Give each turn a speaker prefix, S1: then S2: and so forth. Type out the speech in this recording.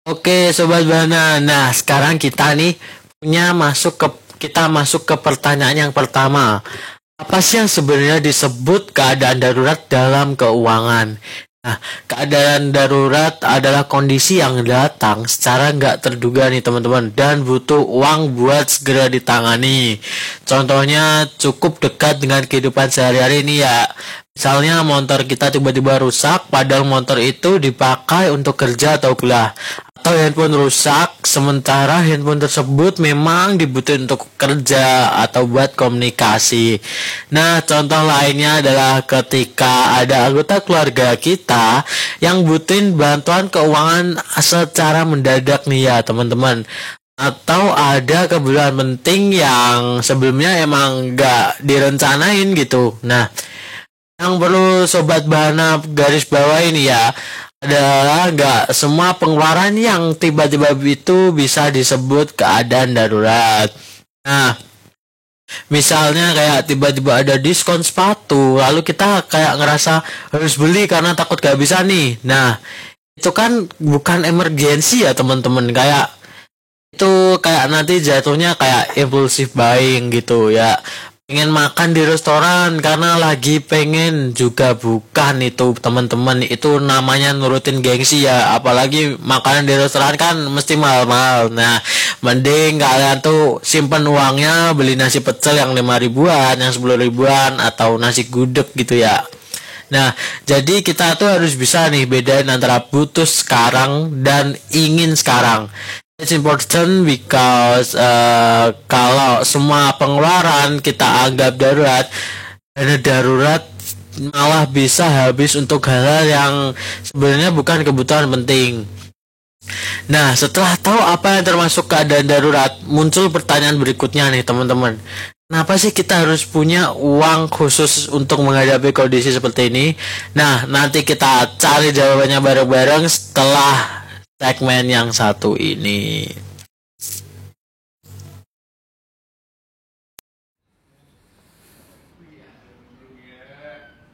S1: Oke, Sobat Bana. Nah, sekarang kita masuk ke pertanyaan yang pertama. Apa sih yang sebenarnya disebut keadaan darurat dalam keuangan? Nah, keadaan darurat adalah kondisi yang datang secara nggak terduga nih teman-teman dan butuh uang buat segera ditangani. Contohnya cukup dekat dengan kehidupan sehari-hari ini ya. Misalnya motor kita tiba-tiba rusak padahal motor itu dipakai untuk kerja atau kuliah. Atau handphone rusak sementara handphone tersebut memang dibutuhkan untuk kerja atau buat komunikasi. Nah, contoh lainnya adalah ketika ada anggota keluarga kita yang butuhin bantuan keuangan secara mendadak nih ya teman-teman. Atau ada kebutuhan penting yang sebelumnya emang nggak direncanain gitu. Nah, yang perlu Sobat Bahana garis bawah ini ya adalah nggak semua pengeluaran yang tiba-tiba itu bisa disebut keadaan darurat. Nah, misalnya kayak tiba-tiba ada diskon sepatu, lalu kita kayak ngerasa harus beli karena takut gak bisa nih. Nah, itu kan bukan emergensi ya teman-teman. Kayak itu kayak nanti jatuhnya kayak impulsif buying gitu ya. Pengen makan di restoran karena lagi pengen juga bukan itu teman-teman, itu namanya nurutin gengsi ya, apalagi makanan di restoran kan mesti mahal-mahal. Nah, mending kalian tuh simpen uangnya beli nasi pecel yang 5 ribuan, yang 10 ribuan, atau nasi gudeg gitu ya. Nah, jadi kita tuh harus bisa nih bedain antara butuh sekarang dan ingin sekarang. It's important because kalau semua pengeluaran kita anggap darurat, dana darurat malah bisa habis untuk hal-hal yang sebenarnya bukan kebutuhan penting. Nah, setelah tahu apa yang termasuk keadaan darurat, muncul pertanyaan berikutnya nih teman-teman. Kenapa sih kita harus punya uang khusus untuk menghadapi kondisi seperti ini? Nah, nanti kita cari jawabannya bareng-bareng setelah segmen yang satu ini.